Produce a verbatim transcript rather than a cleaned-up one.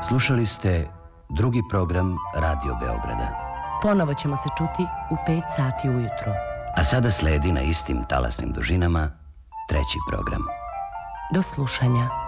Slušali ste drugi program Radio Beograda. Ponovo ćemo se čuti u pet sati ujutro. A sada sledi na istim talasnim dužinama treći program. Do slušanja.